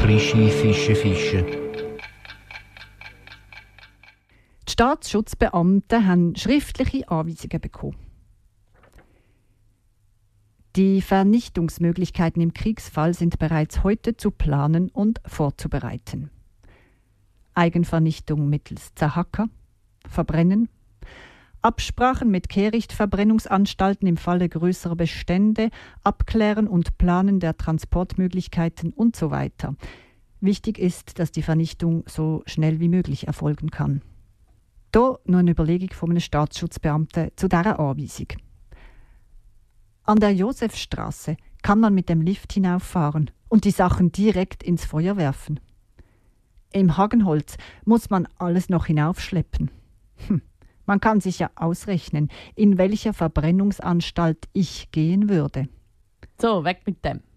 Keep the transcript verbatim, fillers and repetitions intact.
frische Fische fischen. Die Staatsschutzbeamten haben schriftliche Anweisungen bekommen. Die Vernichtungsmöglichkeiten im Kriegsfall sind bereits heute zu planen und vorzubereiten. Eigenvernichtung mittels Zerhacker, Verbrennen, Absprachen mit Kehrichtverbrennungsanstalten im Falle größerer Bestände, Abklären und Planen der Transportmöglichkeiten und so weiter. Wichtig ist, dass die Vernichtung so schnell wie möglich erfolgen kann. Hier noch eine Überlegung von einem Staatsschutzbeamten zu dieser Anweisung. An der Josefstraße kann man mit dem Lift hinauffahren und die Sachen direkt ins Feuer werfen. Im Hagenholz muss man alles noch hinaufschleppen. Hm. Man kann sich ja ausrechnen, in welcher Verbrennungsanstalt ich gehen würde. So, weg mit dem.